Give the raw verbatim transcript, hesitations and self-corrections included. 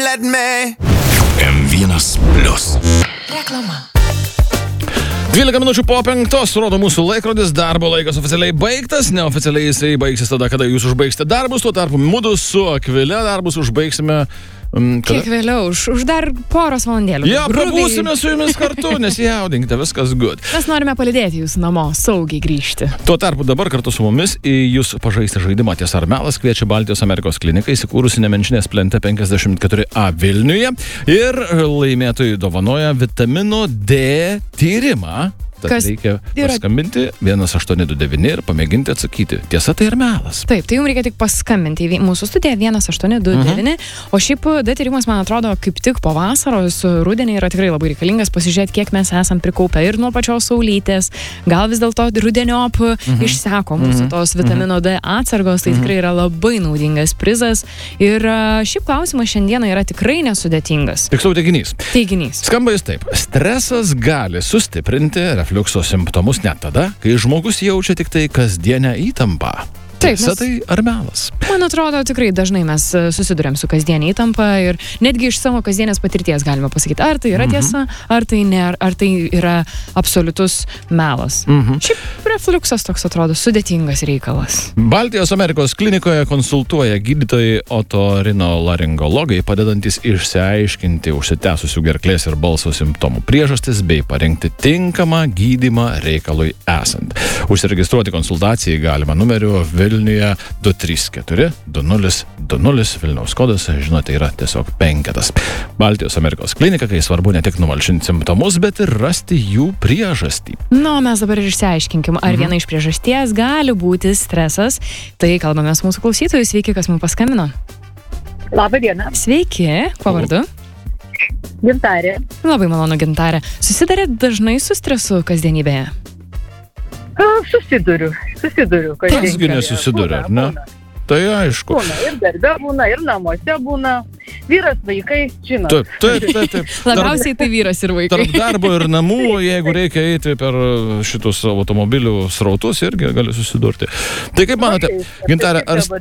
Let me. M vienas plius. Reklama. dvylika minučių po penktos rodo mūsų laikrodis, darbo laikas oficialiai baigtas, neoficialiai jisai baigsis tada, kada jūs užbaigsite darbus, tuo tarpu mudu su Akvile darbus užbaigsime... Um, Kiek vėliau, už, už dar poros valandėlių. Ja, Grubiai. pabūsime su jumis kartu, nesijaudinkite, viskas good. Mes norime palydėti jūs namo, saugiai grįžti. Tuo tarpu dabar kartu su mumis į jūs pažaisti žaidimą Tiesa ar melas kviečia Baltijos Amerikos kliniką, įsikūrusi Nemenčinės plente penkiasdešimt keturi A Vilniuje ir laimėtojai dovanoja vitamino D tyrimą. Tad Kas reikia yra- paskambinti vienas aštuoni du devyni ir pamėginti atsakyti. Tiesa tai ar melas? Taip, tai jums reikia tik paskambinti į vi- mūsų studiją vienas aštuoni du devyni, o šiaip D tyrimas, man atrodo, kaip tik po vasaros rudenį yra tikrai labai reikalingas pasižiūrėti, kiek mes esam prikaupę ir nuo pačios saulytės, gal vis dėlto rudeniop išseko mūsų tos vitamino D atsargos, tai tikrai yra labai naudingas prizas ir a, šiaip klausimas šiandieną yra tikrai nesudėtingas. Tiksliau teiginys. Teiginys. Skamba jis taip. Stresas gali sustiprinti refliukso simptomus net tada, kai žmogus jaučia tik tai kasdienę įtampą. Taip, Tiesa nes- tai ar melas? Man atrodo, tikrai dažnai mes e, susidurėm su kasdienė įtampa ir netgi iš savo kasdienės patirties galime pasakyti, ar tai yra tiesa, ar tai ne, ar, ar tai yra absoliutus melas. Šiaip refliuksas toks atrodo sudėtingas reikalas. Baltijos Amerikos klinikoje konsultuoja gydytojai otorinolaringologai, padedantis išsiaiškinti užsitęsusių gerklės ir balso simptomų priežastis bei parengti tinkamą gydymą reikalui esant. Užsiregistruoti konsultacijai galima numeriu Vilniuje du trys keturi du nulis du nulis, Vilniaus kodas, žinote, yra tiesiog penketas. Baltijos Amerikos klinika, kai svarbu ne tik numalšinti simptomus, bet ir rasti jų priežastį. Na, o mes dabar ir išsiaiškinkim, ar viena iš priežasties gali būti stresas. Tai kalbame su mūsų klausytojais. Sveiki, kas mums paskambino. Labą dieną, Sveiki, kuo vardu? Gintarė. Labai malonu, Gintarė. Susidarėt dažnai su stresu kasdienybėje? A, Susiduriu, susiduriu. Kasgi nesusiduria, ar ne? Tai aišku. Būna, ir darbe būna, ir namuose būna. Vyras, vaikai, žinot. Taip, taip, taip, taip. Labiausiai tai vyras ir vaikai. Tarp darbo ir namų, jeigu reikia eiti per šitus automobilių srautus, irgi gali susidurti. Tai kaip manote, Gintarė, ar